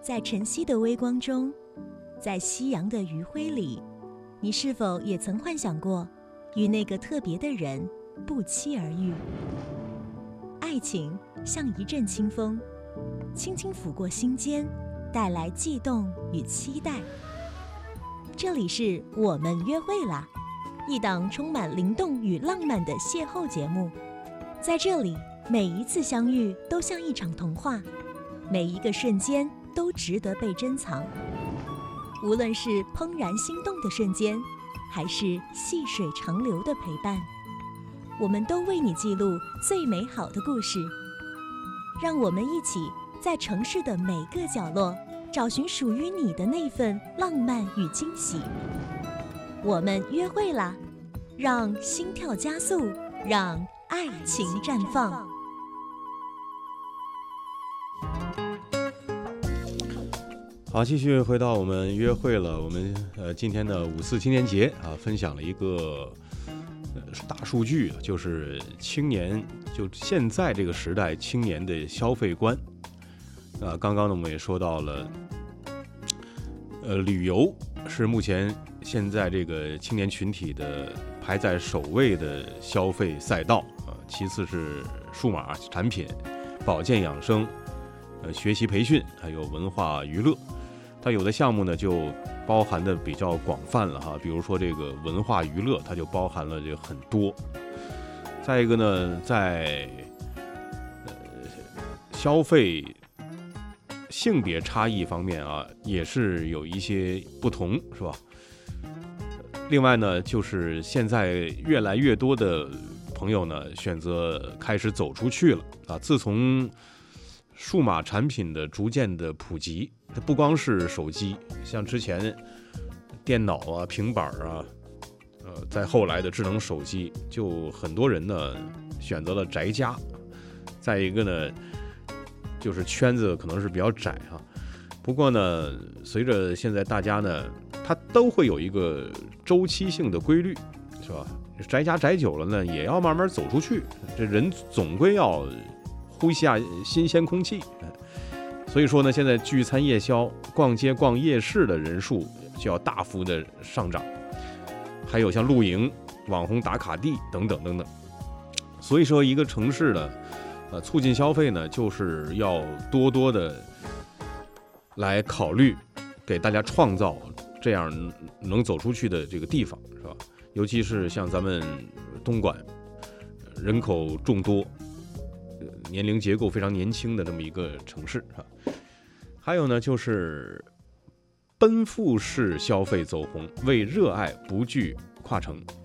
在晨曦的微光中，在夕阳的余晖里，你是否也曾幻想过与那个特别的人不期而遇？爱情像一阵清风，轻轻拂过心间，带来悸动与期待。这里是我们约会啦，一档充满灵动与浪漫的邂逅节目。在这里，每一次相遇都像一场童话，每一个瞬间都值得被珍藏。无论是怦然心动的瞬间，还是细水长流的陪伴，我们都为你记录最美好的故事。让我们一起在城市的每个角落，找寻属于你的那份浪漫与惊喜。我们约会啦，让心跳加速，让爱情绽放。 好，继续回到我们约会了。我们今天的5·4青年节啊，分享了一个大数据，就是青年，就现在这个时代青年的消费观啊。刚刚呢，我们也说到了，旅游是目前现在这个青年群体的排在首位的消费赛道啊，其次是数码产品、保健养生、学习培训，还有文化娱乐。它有的项目呢就包含的比较广泛了哈，比如说这个文化娱乐，它就包含了这个很多。再一个呢，在消费性别差异方面啊，也是有一些不同，是吧？另外呢，就是现在越来越多的朋友呢选择开始走出去了啊。自从数码产品的逐渐的普及，它不光是手机，像之前电脑啊、平板啊，再后来的智能手机，就很多人呢选择了宅家。再一个呢，就是圈子可能是比较窄哈。不过呢，随着现在大家呢，它都会有一个周期性的规律，是吧？宅家宅久了呢，也要慢慢走出去，这人总归要呼吸下新鲜空气。所以说呢，现在聚餐夜宵、逛街逛夜市的人数就要大幅的上涨，还有像露营、网红打卡地等等等等。所以说，一个城市的促进消费呢，就是要多多的来考虑，给大家创造这样能走出去的这个地方，是吧？尤其是像咱们东莞，人口众多，年龄结构非常年轻的这么一个城市啊。还有呢，就是奔赴式消费走红，为热爱不惧跨城